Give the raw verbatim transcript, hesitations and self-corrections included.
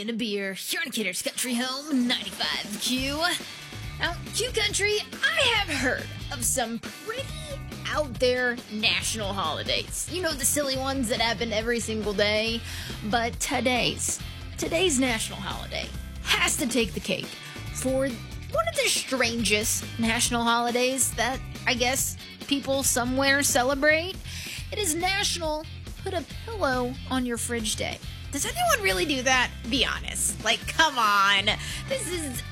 and a beer here on Kidder's Country Home, ninety-five Q. Now, Q Country, I have heard of some pretty out there national holidays. You know, the silly ones that happen every single day. But today's, today's national holiday has to take the cake for one of the strangest national holidays that I guess people somewhere celebrate. It is National Put a Pillow on Your Fridge Day. Does anyone really do that? Be honest. Like, come on. This is